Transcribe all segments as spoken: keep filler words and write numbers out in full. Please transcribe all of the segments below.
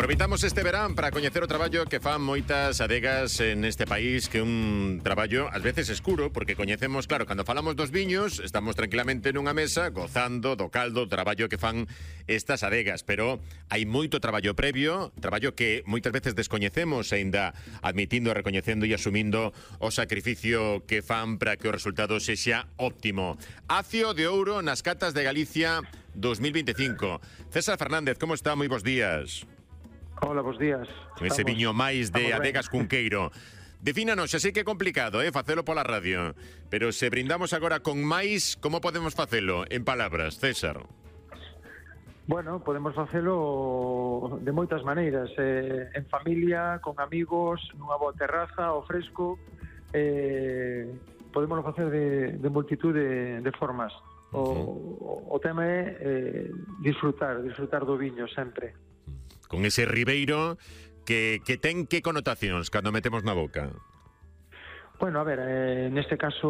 Aproveitamos este verán para coñecer o traballo que fan moitas adegas neste país, que é un traballo ás veces escuro, porque coñecemos, claro, cando falamos dos viños, estamos tranquilamente nunha mesa gozando do caldo, do traballo que fan estas adegas, pero hai moito traballo previo, traballo que moitas veces descoñecemos, aínda admitindo, recoñecendo e asumindo o sacrificio que fan para que o resultado sexa óptimo. Acio de ouro nas catas de Galicia dos mil veinticinco. César Fernández, como está? Moi bons días. Hola, bons días. Con ese viño máis de Adegas Cunqueiro. Defínanos, xa sei que é complicado, eh, facelo pola radio, pero se brindamos agora con máis, como podemos facelo en palabras, César? Bueno, podemos facelo de moitas maneiras, eh, en familia, con amigos, nunha boa terraza, ao fresco, eh, podemos facer de, de multitud de, de formas. O, uh-huh. o, o tema é eh, disfrutar, disfrutar do viño sempre. Con ese ribeiro que, que ten que connotacións cando metemos na boca? Bueno, a ver, eh, neste caso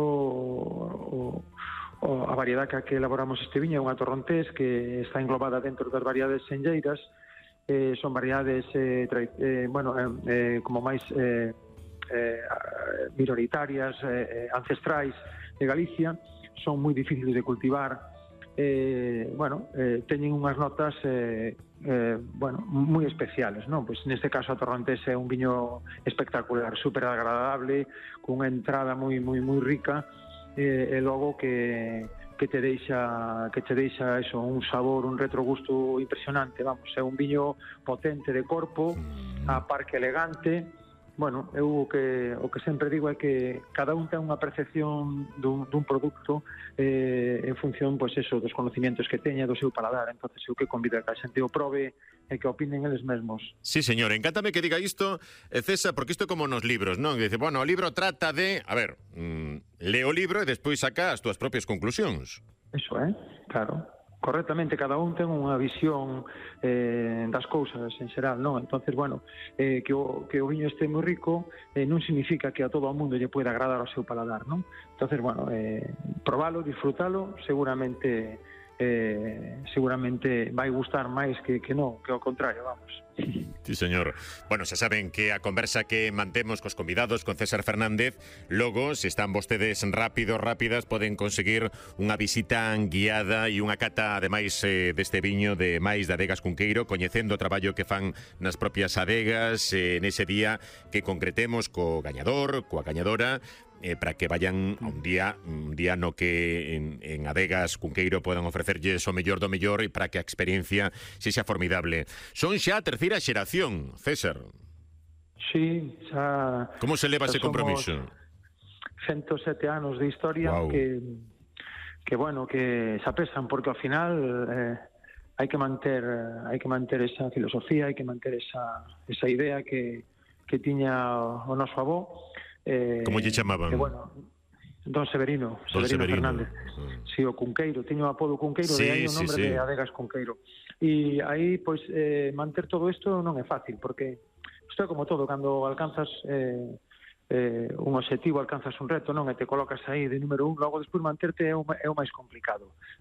o, o, a variedade que, que elaboramos este viño é unha torrontés que está englobada dentro das variedades senlleiras. Eh, son variedades eh, eh, bueno, eh, como máis eh, eh, minoritarias, eh, ancestrais de Galicia. Son moi difíciles de cultivar. Eh, bueno, eh, teñen unhas notas eh, eh, bueno, moi especiales, non? Pois neste caso a torrontés é un viño espectacular, super agradable, cunha entrada moi moi moi rica, eh, e logo que que te deixa que te deixa eso, un sabor, un retrogusto impresionante, vamos, é un viño potente de corpo, a par que elegante. Bueno, eu o que, o que sempre digo é que cada un ten unha percepción dun, dun produto eh, en función, pois eso, dos conocimientos que teña, do seu paladar. Entonces eu que convido a que a xente o probe e que opinen eles mesmos. Sí, señor, encántame que diga isto, César, porque isto é como nos libros, non? Dice, bueno, o libro trata de, a ver, mmm, lee o libro e despois saca as túas propias conclusións. Eso, é, eh? Claro. Correctamente, cada un ten unha visión eh, das cousas en xeral, non? Entonces, bueno, eh, que, o, que o viño este moi rico eh, non significa que a todo o mundo lle pueda agradar ao seu paladar, non? Entonces, bueno, eh, probalo, disfrutalo, seguramente eh, seguramente vai gustar máis que, que non, que ao contrario, vamos. Sí, señor. Bueno, xa saben que a conversa que mantemos cos convidados con César Fernández, logo, se están vostedes rápidos, rápidas, poden conseguir unha visita guiada e unha cata, ademais, eh, deste viño de máis de Adegas Cunqueiro, coñecendo o traballo que fan nas propias adegas, eh, nese día que concretemos co gañador, coa gañadora, Eh, para que vayan a un día un día no que en, en Adegas Cunqueiro podan ofrecerlles o mellor do mellor e para que a experiencia sexa formidable. Son xa a terceira xeración, César. Sí, xa... Como se leva ese compromiso? ciento sete anos de historia. Wow. que, que, bueno, que se apesan, porque ao final eh, hai que manter hai que manter esa filosofía, hai que manter esa, esa idea que, que tiña o noso avó. Eh, Como lle chamaban? Que, bueno, Don Severino, Don Severino, Severino Fernández. Mm. Si, sí, o Cunqueiro, tiño o apodo Cunqueiro, sí, de aí o sí, nombre sí. de Adegas Cunqueiro. E aí, pois, eh, manter todo isto non é fácil, porque isto é como todo, cando alcanzas eh, eh, un obxectivo, alcanzas un reto, non? E te colocas aí de número un, logo despois manterte é o, é o máis complicado.